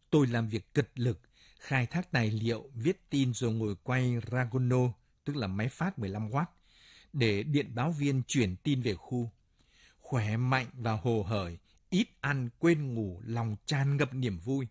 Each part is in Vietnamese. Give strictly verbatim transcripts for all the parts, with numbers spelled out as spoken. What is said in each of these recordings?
Tôi làm việc cật lực, khai thác tài liệu, viết tin rồi ngồi quay Ragono, tức là máy phát mười lăm oát, để điện báo viên chuyển tin về khu. Khỏe mạnh và hồ hởi, ít ăn quên ngủ, lòng tràn ngập niềm vui.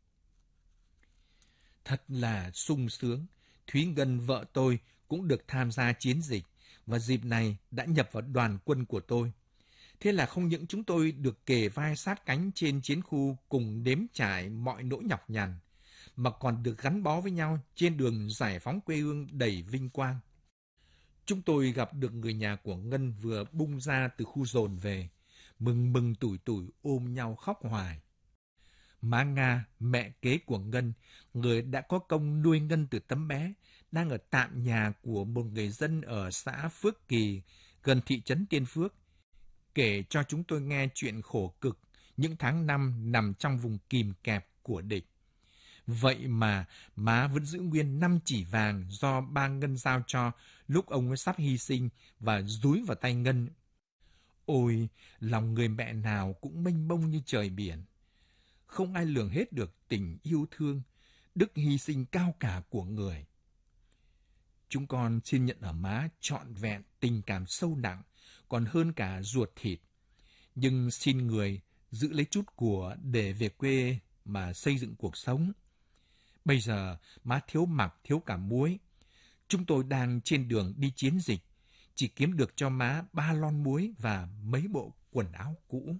Thật là sung sướng, Thúy Ngân vợ tôi cũng được tham gia chiến dịch và dịp này đã nhập vào đoàn quân của tôi. Thế là không những chúng tôi được kề vai sát cánh trên chiến khu cùng nếm trải mọi nỗi nhọc nhằn, mà còn được gắn bó với nhau trên đường giải phóng quê hương đầy vinh quang. Chúng tôi gặp được người nhà của Ngân vừa bung ra từ khu dồn về, mừng mừng tủi tủi ôm nhau khóc hoài. Má Nga, mẹ kế của Ngân, người đã có công nuôi Ngân từ tấm bé, đang ở tạm nhà của một người dân ở xã Phước Kỳ, gần thị trấn Tiên Phước, kể cho chúng tôi nghe chuyện khổ cực những tháng năm nằm trong vùng kìm kẹp của địch. Vậy mà má vẫn giữ nguyên năm chỉ vàng do ba Ngân giao cho lúc ông ấy sắp hy sinh và dúi vào tay Ngân. Ôi, lòng người mẹ nào cũng mênh mông như trời biển. Không ai lường hết được tình yêu thương, đức hy sinh cao cả của người. Chúng con xin nhận ở má trọn vẹn tình cảm sâu nặng, còn hơn cả ruột thịt. Nhưng xin người giữ lấy chút của để về quê mà xây dựng cuộc sống. Bây giờ má thiếu mặc, thiếu cả muối. Chúng tôi đang trên đường đi chiến dịch, chỉ kiếm được cho má ba lon muối và mấy bộ quần áo cũ.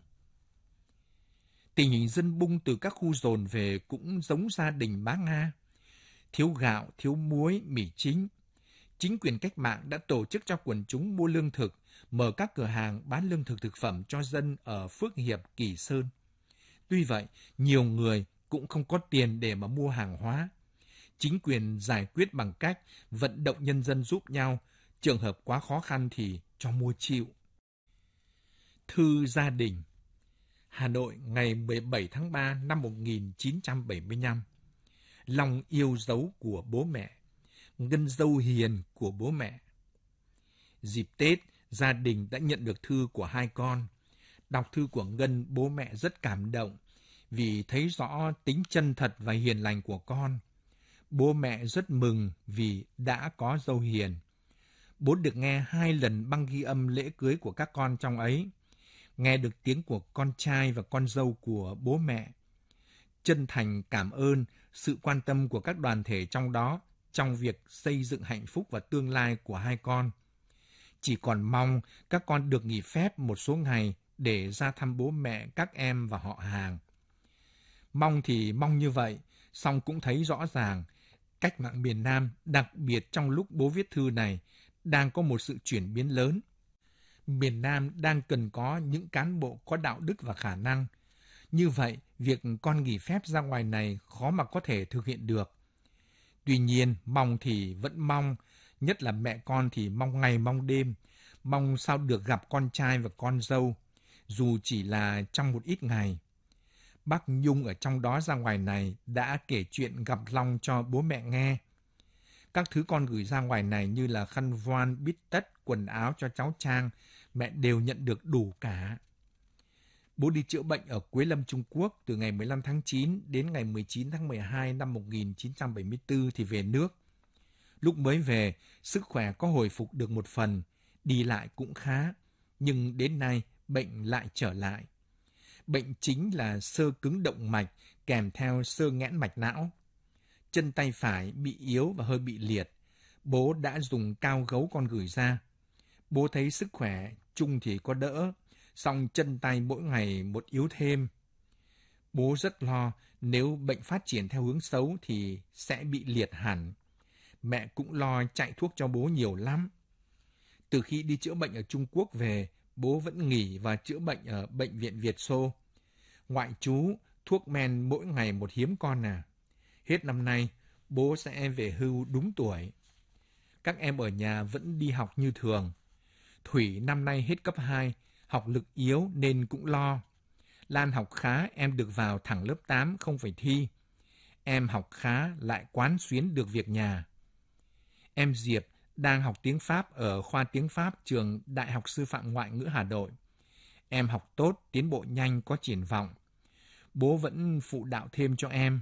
Tình hình dân bung từ các khu dồn về cũng giống gia đình má Nga. Thiếu gạo, thiếu muối, mì chính. Chính quyền cách mạng đã tổ chức cho quần chúng mua lương thực, mở các cửa hàng bán lương thực thực phẩm cho dân ở Phước Hiệp, Kỳ Sơn. Tuy vậy, nhiều người cũng không có tiền để mà mua hàng hóa. Chính quyền giải quyết bằng cách vận động nhân dân giúp nhau, trường hợp quá khó khăn thì cho mua chịu. Thư gia đình. Hà Nội ngày mười bảy tháng ba năm một nghìn chín trăm bảy mươi lăm. Lòng yêu dấu của bố mẹ. Ngân dâu hiền của bố mẹ. Dịp Tết, gia đình đã nhận được thư của hai con. Đọc thư của Ngân, bố mẹ rất cảm động vì thấy rõ tính chân thật và hiền lành của con. Bố mẹ rất mừng vì đã có dâu hiền. Bố được nghe hai lần băng ghi âm lễ cưới của các con trong ấy. Nghe được tiếng của con trai và con dâu của bố mẹ. Chân thành cảm ơn sự quan tâm của các đoàn thể trong đó trong việc xây dựng hạnh phúc và tương lai của hai con. Chỉ còn mong các con được nghỉ phép một số ngày để ra thăm bố mẹ, các em và họ hàng. Mong thì mong như vậy, song cũng thấy rõ ràng cách mạng miền Nam, đặc biệt trong lúc bố viết thư này, đang có một sự chuyển biến lớn. Miền Nam đang cần có những cán bộ có đạo đức và khả năng. Như vậy, việc con nghỉ phép ra ngoài này khó mà có thể thực hiện được. Tuy nhiên, mong thì vẫn mong, nhất là mẹ con thì mong ngày mong đêm, mong sao được gặp con trai và con dâu, dù chỉ là trong một ít ngày. Bác Nhung ở trong đó ra ngoài này đã kể chuyện gặp Long cho bố mẹ nghe. Các thứ con gửi ra ngoài này như là khăn voan, bít tất, quần áo cho cháu Trang, mẹ đều nhận được đủ cả. Bố đi chữa bệnh ở Quế Lâm, Trung Quốc từ ngày mười lăm tháng chín đến ngày mười chín tháng mười hai năm một nghìn chín trăm bảy mươi tư thì về nước. Lúc mới về, sức khỏe có hồi phục được một phần, đi lại cũng khá, nhưng đến nay bệnh lại trở lại. Bệnh chính là xơ cứng động mạch kèm theo xơ nghẽn mạch não. Chân tay phải bị yếu và hơi bị liệt. Bố đã dùng cao gấu con gửi ra. Bố thấy sức khỏe chung thì có đỡ, song chân tay mỗi ngày một yếu thêm. Bố rất lo nếu bệnh phát triển theo hướng xấu thì sẽ bị liệt hẳn. Mẹ cũng lo chạy thuốc cho bố nhiều lắm. Từ khi đi chữa bệnh ở Trung Quốc về, bố vẫn nghỉ và chữa bệnh ở Bệnh viện Việt Xô. Ngoại trú, thuốc men mỗi ngày một hiếm con à. Hết năm nay, bố sẽ về hưu đúng tuổi. Các em ở nhà vẫn đi học như thường. Thủy năm nay hết cấp hai, học lực yếu nên cũng lo. Lan học khá, em được vào thẳng lớp tám, không phải thi. Em học khá lại quán xuyến được việc nhà. Em Diệp đang học tiếng Pháp ở khoa tiếng Pháp trường Đại học Sư phạm Ngoại ngữ Hà Nội. Em học tốt, tiến bộ nhanh, có triển vọng. Bố vẫn phụ đạo thêm cho em.